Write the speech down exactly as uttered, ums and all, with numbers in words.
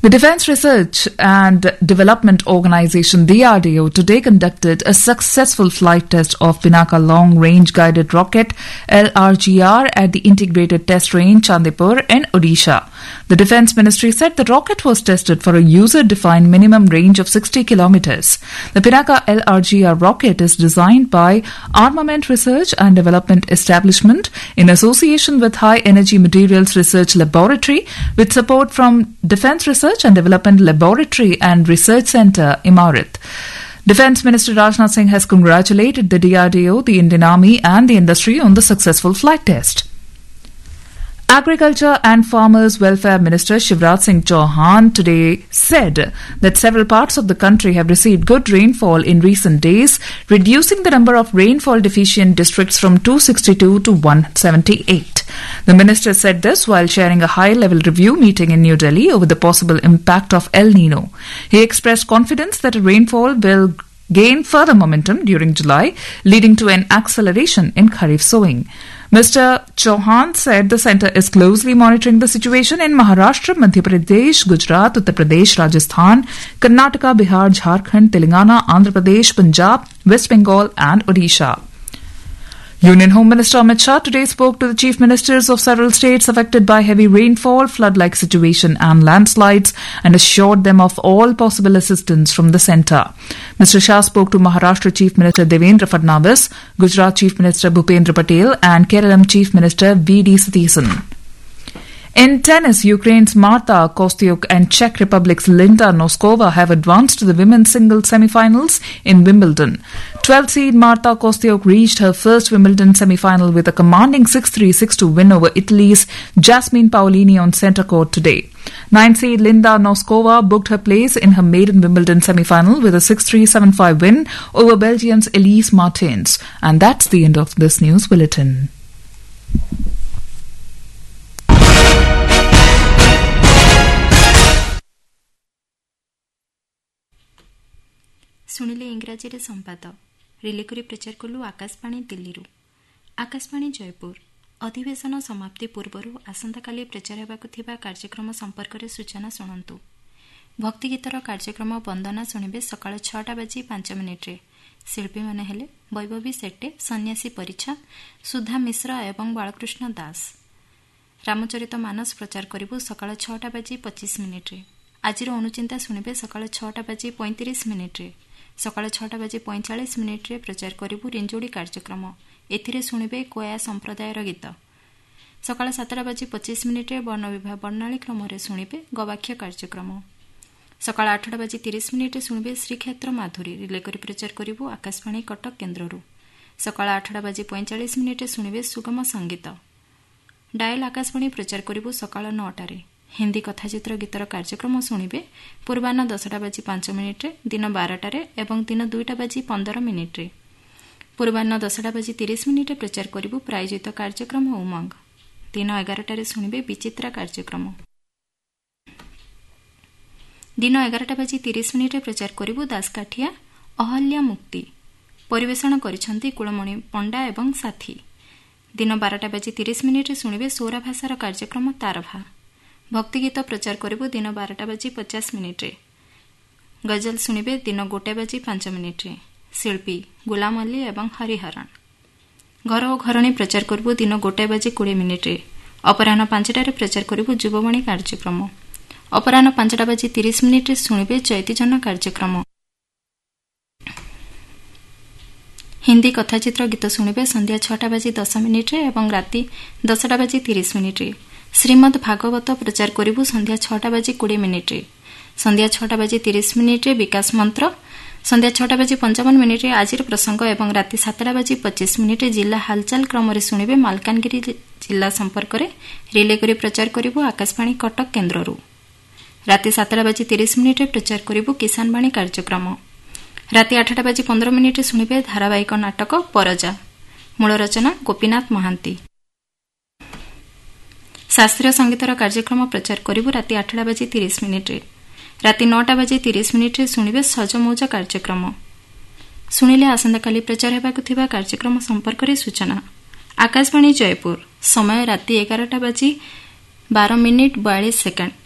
The Defence Research and Development Organisation D R D O today conducted a successful flight test of Pinaka Long Range Guided Rocket L R G R at the Integrated Test Range Chandipur in Odisha. The Defence Ministry said the rocket was tested for a user-defined minimum range of sixty kilometres. The Pinaka L R G R rocket is designed by Armament Research and Development Establishment in association with High Energy Materials Research Laboratory with support from Defence Research and Development Laboratory and Research Centre, Imarat. Defence Minister Rajnath Singh has congratulated the D R D O, the Indian Army and the industry on the successful flight test. Agriculture and Farmers Welfare Minister Shivraj Singh Chauhan today said that several parts of the country have received good rainfall in recent days, reducing the number of rainfall deficient districts from two hundred sixty-two to one hundred seventy-eight. The minister said this while chairing a high-level review meeting in New Delhi over the possible impact of El Nino. He expressed confidence that rainfall will gain further momentum during July, leading to an acceleration in Kharif sowing. Mister Chauhan said the centre is closely monitoring the situation in Maharashtra, Madhya Pradesh, Gujarat, Uttar Pradesh, Rajasthan, Karnataka, Bihar, Jharkhand, Telangana, Andhra Pradesh, Punjab, West Bengal and Odisha. Union Home Minister Amit Shah today spoke to the chief ministers of several states affected by heavy rainfall, flood-like situation and landslides and assured them of all possible assistance from the centre. Mister Shah spoke to Maharashtra Chief Minister Devendra Fadnavis, Gujarat Chief Minister Bhupendra Patel and Kerala Chief Minister V D Satheesan. In tennis, Ukraine's Marta Kostyuk and Czech Republic's Linda Noskova have advanced to the women's singles semi-finals in Wimbledon. twelfth seed Marta Kostyuk reached her first Wimbledon semi-final with a commanding six three six two win over Italy's Jasmine Paolini on centre court today. ninth seed Linda Noskova booked her place in her maiden Wimbledon semi-final with a six three seven five win over Belgium's Elise Martins. And that's the end of this news bulletin. ଶୁଣିଲେ ଇଂରାଜୀରେ ସମ୍ବାଦ relay କରି ପ୍ରଚାର କଲୁ ଆକାଶବାଣୀ ଦିଲ୍ଲୀରୁ। ଆକାଶବାଣୀ ଜୟପୁର ଅଧିବେଶନ ସମାପ୍ତି ପୂର୍ବରୁ ଆସନ୍ତାକାଲି ପ୍ରଚାର ହେବାକୁ ଥିବା କାର୍ଯ୍ୟକ୍ରମ ସମ୍ପର୍କରେ ସୂଚନା ଶୁଣନ୍ତୁ। ଭକ୍ତିଗୀତର କାର୍ଯ୍ୟକ୍ରମ ବନ୍ଦନା ଶୁଣିବେ ସକାଳ ଛଅଟା ବାଜି ପାଞ୍ଚ ମିନିଟ୍ରେ। ଶିଳ୍ପୀମାନେ ହେଲେ ବୈଭବୀ ସେଟ୍ଟେ, ସନ୍ନ୍ୟାସୀ ପରିଚ୍ଛା, ସୁଧା ମିଶ୍ର ଏବଂ ବାଳକୃଷ୍ଣ ଦାସ। ରାମଚରିତ ମାନସ ପ୍ରଚାର କରିବୁ ସକାଳ ଛଅଟା ବାଜି ପଚିଶ ମିନିଟ୍ରେ। ଆଜିର ଅନୁଚିନ୍ତା ଶୁଣିବେ ସକାଳ ଛଅଟା ବାଜି ପଇଁତିରିଶ ମିନିଟ୍ରେ। ସକାଳ ଛଅଟା ବାଜି ପଇଁଚାଳିଶ ମିନିଟ୍ରେ ପ୍ରଚାର କରିବୁ ରିଞ୍ଜୁଡ଼ି କାର୍ଯ୍ୟକ୍ରମ। ଏଥିରେ ଶୁଣିବେ କୋୟା ସମ୍ପ୍ରଦାୟର ଗୀତ। ସକାଳ ସାତଟା ବାଜି ପଚିଶ ମିନିଟ୍ରେ ବର୍ଣ୍ଣବିବାହ ବର୍ଣ୍ଣାଳୀ କ୍ରମରେ ଶୁଣିବେ ଗବାକ୍ଷ କାର୍ଯ୍ୟକ୍ରମ। ସକାଳ ଆଠଟା ବାଜି ତିରିଶ ମିନିଟ୍ରେ ଶୁଣିବେ ଶ୍ରୀକ୍ଷେତ୍ର ମାଧୁରୀ ରିଲେ କରି ପ୍ରଚାର କରିବୁ ଆକାଶବାଣୀ କଟକ କେନ୍ଦ୍ରରୁ। ସକାଳ ଆଠଟା ବାଜି ପଇଁଚାଳିଶ ମିନିଟ୍ରେ ଶୁଣିବେ ସୁଗମ ସଙ୍ଗୀତ। ଡାଏଲ ଆକାଶବାଣୀ ପ୍ରଚାର କରିବୁ ସକାଳ ନଅଟାରେ। ହିନ୍ଦୀ କଥାଚିତ୍ର ଗୀତର କାର୍ଯ୍ୟକ୍ରମ ଶୁଣିବେ ପୂର୍ବାହ୍ନ ଦଶଟା ବାଜି ପାଞ୍ଚ ମିନିଟ୍ରେ, ଦିନ ବାରଟାରେ ଏବଂ ଦିନ ଦୁଇଟା ବାଜି ପନ୍ଦର ମିନିଟ୍ରେ। ପୂର୍ବାହ୍ନ ଦଶଟା ବାଜି ତିରିଶ ମିନିଟ୍ରେ ପ୍ରଚାର କରିବୁ ପ୍ରାୟୋଜିତ କାର୍ଯ୍ୟକ୍ରମ ଉମଙ୍ଗ। ଦିନ ଏଗାରଟାରେ ଶୁଣିବେ ବିଚିତ୍ରା କାର୍ଯ୍ୟକ୍ରମ। ଦିନ ଏଗାରଟା ବାଜି ତିରିଶ ମିନିଟ୍ରେ ପ୍ରଚାର କରିବୁ ଦାସକାଠିଆ ଅହଲ୍ୟା ମୁକ୍ତି। ପରିବେଷଣ କରିଛନ୍ତି କୁଳମଣି ପଣ୍ଡା ଏବଂ ସାଥୀ। ଦିନ ବାରଟା ବାଜି ତିରିଶ ମିନିଟ୍ରେ ଶୁଣିବେ ସୌରା ଭାଷାର କାର୍ଯ୍ୟକ୍ରମ ତାରଭା। ଭକ୍ତିଗୀତ ପ୍ରଚାର କରିବୁ ଦିନ ବାରଟା ବାଜି ପଚାଶ ମିନିଟ୍ରେ। ଗଜଲ ଶୁଣିବେ ଦିନ ଗୋଟେ ବାଜି ପାଞ୍ଚ ମିନିଟ୍ରେ। ଶିଳ୍ପୀ ଗୁଲାମ ଅଲି ଏବଂ ହରିହରଣ। ଘର ଓ ଘରଣୀ ପ୍ରଚାର କରିବୁ ଦିନ ଗୋଟେ ବାଜି କୋଡ଼ିଏ ମିନିଟ୍ରେ। ଅପରାହ୍ନ ପାଞ୍ଚଟାରେ ପ୍ରଚାର କରିବୁ ଯୁବବାଣୀ କାର୍ଯ୍ୟକ୍ରମ। ଅପରାହ୍ନ ପାଞ୍ଚଟା ବାଜି ତିରିଶ ମିନିଟ୍ରେ ଶୁଣିବେ ଚୈତିଜନ କାର୍ଯ୍ୟକ୍ରମ। ହିନ୍ଦୀ କଥାଚିତ୍ର ଗୀତ ଶୁଣିବେ ସନ୍ଧ୍ୟା ଛଅଟା ବାଜି ଦଶ ମିନିଟ୍ରେ ଏବଂ ରାତି ଦଶଟା ବାଜି ତିରିଶ ମିନିଟ୍ରେ। ଶ୍ରୀମଦ୍ ଭାଗବତ ପ୍ରଚାର କରିବୁ ସନ୍ଧ୍ୟା ଛଅଟା ବାଜି କୋଡ଼ିଏ ମିନିଟ୍ରେ। ସନ୍ଧ୍ୟା ଛଅଟା ବାଜି ତିରିଶ ମିନିଟ୍ରେ ବିକାଶ ମନ୍ତ୍ର। ସନ୍ଧ୍ୟା ଛଅଟା ବାଜି ପଞ୍ଚାବନ ମିନିଟ୍ରେ ଆଜିର ପ୍ରସଙ୍ଗ ଏବଂ ରାତି ସାତଟା ବାଜି ପଚିଶ ମିନିଟ୍ରେ ଜିଲ୍ଲା ହାଲଚାଲ କ୍ରମରେ ଶୁଣିବେ ମାଲକାନଗିରି ଜିଲ୍ଲା ସମ୍ପର୍କରେ ରିଲେ କରି ପ୍ରଚାର କରିବୁ ଆକାଶବାଣୀ କଟକ କେନ୍ଦ୍ରରୁ। ରାତି ସାତଟା ବାଜି ତିରିଶ ମିନିଟ୍ରେ ପ୍ରଚାର କରିବୁ କିଷାନ ବାଣୀ କାର୍ଯ୍ୟକ୍ରମ। ରାତି ଆଠଟା ବାଜି ପନ୍ଦର ମିନିଟ୍ରେ ଶୁଣିବେ ଧାରାବାହିକ ନାଟକ ପରଜା। ମୂଳ ରଚନା ଗୋପୀନାଥ ମହାନ୍ତି। ଶାସ୍ତ୍ରୀୟ ସଙ୍ଗୀତର କାର୍ଯ୍ୟକ୍ରମ ପ୍ରଚାର କରିବୁ ରାତି ଆଠଟା ବାଜି ତିରିଶ ମିନିଟ୍ରେ। ରାତି ନଅଟା ବାଜି ତିରିଶ ମିନିଟ୍ରେ ଶୁଣିବେ ସଜମୌଜ କାର୍ଯ୍ୟକ୍ରମ। ଶୁଣିଲେ ଆସନ୍ତାକାଲି ପ୍ରଚାର ହେବାକୁ ଥିବା କାର୍ଯ୍ୟକ୍ରମ ସମ୍ପର୍କରେ ସୂଚନା। ଆକାଶବାଣୀ ଜୟପୁର ସମୟ ରାତି ଏଗାରଟା ବାଜି ବାର ମିନିଟ୍ ବୟାଳିଶ ସେକେଣ୍ଡ।